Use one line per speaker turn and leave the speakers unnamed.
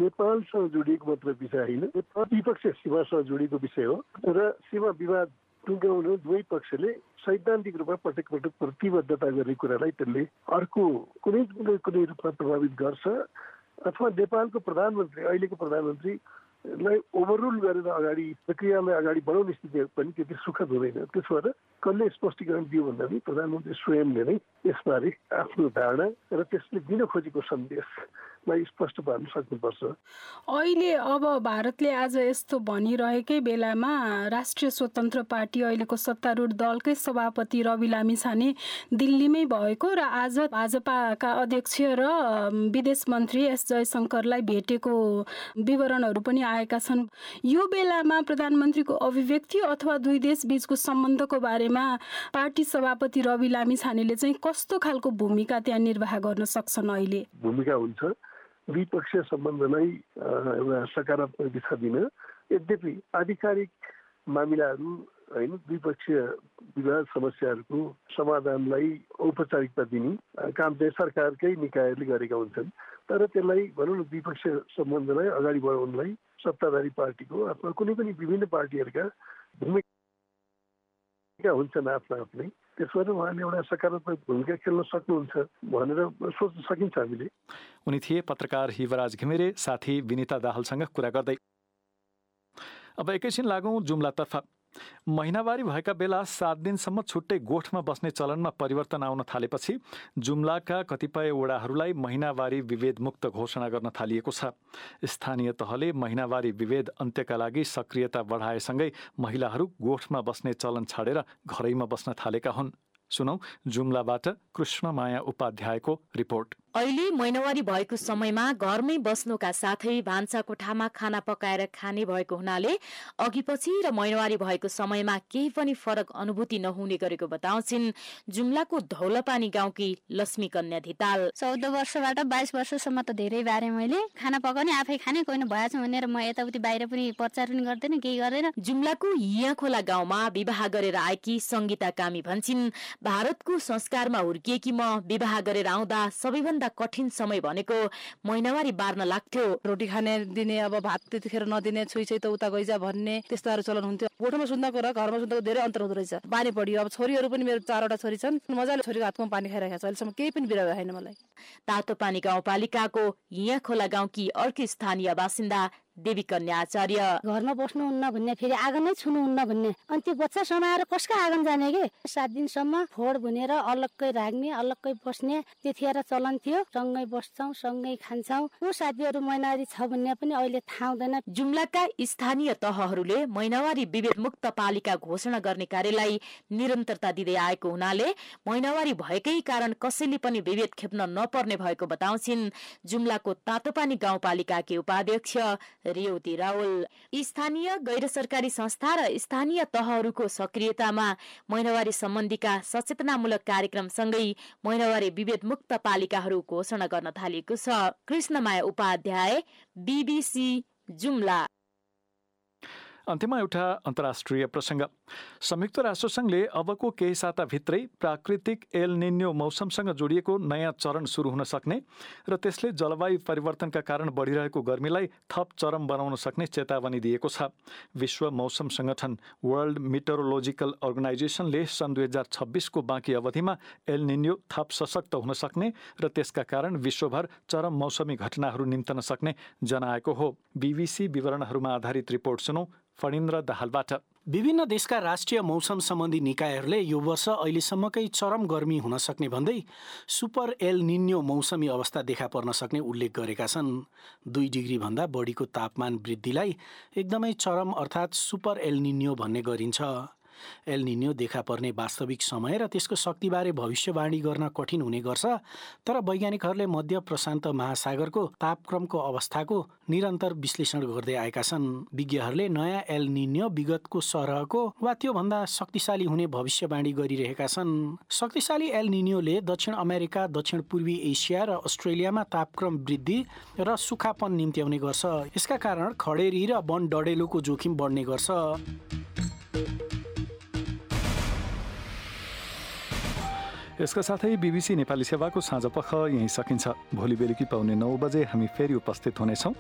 नेपालसँग जोडिएको मात्र विषय होइन, विपक्षीय सीमासँग जोडिएको विषय हो र सीमा विवाद टुङ्ग्याउन दुवै पक्षले सैद्धान्तिक रूपमा पटक पटक प्रतिबद्धता गर्ने कुरालाई त्यसले अर्को कुनै रूपमा प्रभावित गर्छ अथवा नेपालको प्रधानमन्त्री अहिलेको प्रधानमन्त्रीलाई ओभररुल गरेर अगाडि प्रक्रियालाई अगाडि बढाउने स्थिति पनि त्यति सुखद हुँदैन। त्यसो भएर कसले स्पष्टीकरण दियो भन्दा पनि प्रधानमन्त्री स्वयंले नै यसबारे आफ्नो धारणा र त्यसले दिन खोजेको सन्देशलाई स्पष्ट पार्न सक्नुपर्छ।
अहिले अब भारतले आज यस्तो भनिरहेकै बेलामा राष्ट्रिय स्वतन्त्र पार्टी अहिलेको सत्तारूढ दलकै सभापति रवि लामिछाने दिल्लीमै भएको र आज भाजपाका अध्यक्ष र विदेश मन्त्री एस जयशंकरलाई भेटेको विवरणहरू पनि आएका छन्। यो बेलामा प्रधानमन्त्रीको अभिव्यक्ति अथवा दुई देश बीचको सम्बन्धको बारेमा पार्टी सभापति रवि लामिछानेले चाहिँ कस्तो खालको भूमिका त्यहाँ निर्वाह गर्न सक्छन्? अहिले
भूमिका हुन्छ द्विपक्षीय सम्बन्धलाई एउटा सकारात्मक दिशा दिन, यद्यपि आधिकारिक मामिलाहरू होइन द्विपक्षीय विवाद समस्याहरूको समाधानलाई औपचारिकता दिने काम चाहिँ सरकारकै निकायले गरेका हुन्छन्। तर त्यसलाई भनौँ न द्विपक्षीय सम्बन्धलाई अगाडि बढाउनलाई सत्ताधारी पार्टीको अथवा कुनै पनि विभिन्न पार्टीहरूका भूमिका हुन्छन् आफ्ना आफ्नै। त्यसो भएर उहाँले एउटा सकारात्मक भूमिका खेल्न सक्नुहुन्छ भनेर सोच्न सकिन्छ हामीले।
उनी थिए पत्रकार हिवराज घिमिरे, साथी विनिता दाहालसँग कुरा गर्दै। अब एकैछिन लागौँ जुम्लातर्फ। महिनावारी भएका बेला 7 दिनसम्म छुट्टै गोठमा बस्ने चलनमा परिवर्तन आउन थालेपछि जुम्लाका कतिपय वडाहरूलाई महिनावारी विभेद मुक्त घोषणा गर्न थालिएको छ। स्थानीय तहले महिनावारी विभेद अन्त्यका लागि सक्रियता बढाएसँगै महिलाहरू गोठमा बस्ने चलन छाडेर घरैमा बस्न थालेका हुन्। सुनौ जुम्लाबाट कृष्णमाया उपाध्यायको रिपोर्ट।
अहिले महिनावारी भएको समयमा घरमै बस्नुका साथै भान्सा कोठामा खाना पकाएर खाने भएको हुनाले अघिपछि र महिनावारी भएको समयमा केही पनि फरक अनुभूति नहुने गरेको बताउँछिन् जुम्लाको धौलापानी गाउँकी लक्ष्मी कन्या धिताल।
14 वर्षबाट 22 वर्षसम्म त धेरै बारे मैले खाना पकाउने आफै खाने कोही भएछ भनेर म यताउति बाहिर पनि प्रचार पनि गर्दैन केही गर्दैन।
जुम्लाको हियाँखोला गाउँमा विवाह गरेर आएकी संगीता कामी भन्छिन् भारतको संस्कारमा हुर्किएकी म विवाह गरेर आउँदा सबैभन्दा कठिन समय भनेको महिनावारी बार्न लाग्थ्यो।
रोटी खाने दिने अब भात त्यतिखेर नदिने छुई त उता गइजा भन्ने त्यस्ताहरू चलन हुन्थ्यो। गोठमा सुत्नको र घरमा सुत्नको धेरै अन्तर हुँदो रहेछ। पानी पढियो। अब छोरीहरू पनि मेरो 4वटा छोरी छन्, मजाले छोरीको हातमा पानी खाइरहेको छ। अहिलेसम्म केही पनि बिरामी छैन मलाई।
तातो पानी गाउँपालिकाको हियाँखोला गाउँकी अर्की स्थानीय बासिन्दा देवी कन्या आचार्य।
घरमा बस्नुहुन्न भन्ने, फेरि आँगन नै छुनुहुन्न भन्ने, अनि त्यो बच्चा समाएर कसका आँगन जाने के? 7 दिनसम्म फोड भुनेर अलग्गै राख्ने अलग्गै बस्ने त्यतिखेर चलन थियो। सँगै बस्छौँ सँगै खान्छौँ। को साथीहरू महिनावारी छ भन्ने पनि अहिले थाहा हुँदैन।
जुम्लाका स्थानीय तहहरूले महिनावारी विभेद मुक्त पालिका घोषणा गर्ने कार्यलाई निरन्तरता दिँदै आएको हुनाले महिनावारी भएकै कारण कसैले पनि विभेद खेप्न नपर्ने भएको बताउँछिन् जुम्लाको तातोपानी गाउँपालिकाकी उपाध्यक्ष रेवती रावल। स्थानीय गैर सरकारी संस्था र स्थानीय तहहरूको सक्रियतामा महिनावारी सम्बन्धीका सचेतनामूलक कार्यक्रमसँगै महिनावारी विभेद मुक्त पालिकाहरू घोषणा गर्न थालिएको छ। कृष्णमाया उपाध्याय, BBC जुम्ला।
अन्त्यमा एउटा अन्तर्राष्ट्रिय प्रसङ्ग। संयुक्त राष्ट्रसङ्घले अबको केही साताभित्रै प्राकृतिक एल निन्यो मौसमसँग जोडिएको नयाँ चरण सुरु हुन सक्ने र त्यसले जलवायु परिवर्तनका कारण बढिरहेको गर्मीलाई थप चरम बनाउन सक्ने चेतावनी दिएको छ। विश्व मौसम सङ्गठन वर्ल्ड मिटरोलोजिकल अर्गनाइजेसनले सन् 2026 को बाँकी अवधिमा एल निन्यो थप सशक्त हुन सक्ने र त्यसका कारण विश्वभर चरम मौसमी घटनाहरू निम्तन सक्ने जनाएको हो। BBC विवरणहरूमा आधारित रिपोर्ट सुनौ फणिन्द्र दाहालबाट।
विभिन्न देशका राष्ट्रिय मौसम सम्बन्धी निकायहरूले यो वर्ष अहिलेसम्मकै चरम गर्मी हुन सक्ने भन्दै सुपर एल निन्यो मौसमी अवस्था देखा पर्न सक्ने उल्लेख गरेका छन्। 2 डिग्री भन्दा बढीको तापमान वृद्धिलाई एकदमै चरम अर्थात् सुपर एल निन्यो भन्ने गरिन्छ। एल निन्यो देखा पर्ने वास्तविक समय र त्यसको शक्तिबारे भविष्यवाणी गर्न कठिन हुने गर्छ, तर वैज्ञानिकहरूले मध्य प्रशान्त महासागरको तापक्रमको अवस्थाको निरन्तर विश्लेषण गर्दै आएका छन्। विज्ञहरूले नयाँ एल निन्यो विगतको सरहको वा त्योभन्दा शक्तिशाली हुने भविष्यवाणी गरिरहेका छन्। शक्तिशाली एल निन्योले दक्षिण अमेरिका, दक्षिण पूर्वी एसिया र अस्ट्रेलियामा तापक्रम वृद्धि र सुक्खापन निम्त्याउने गर्छ। यसका कारण खडेरी र वन डढेलोको जोखिम बढ्ने गर्छ।
यसका साथै BBC नेपाली सेवाको साँझ पख यहीँ सकिन्छ। भोलि बेलुकी पाउने 9 बजे हामी फेरि उपस्थित हुनेछौँ।